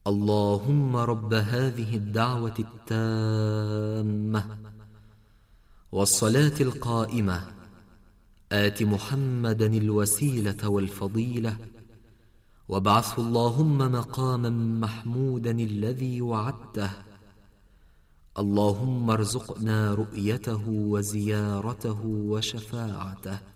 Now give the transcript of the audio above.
اللهم رب هذه الدعوة التامة والصلاة القائمة آت محمدا الوسيلة والفضيلة وابعثه اللهم مقاما محمودا الذي وعدته. اللهم ارزقنا رؤيته وزيارته وشفاعته.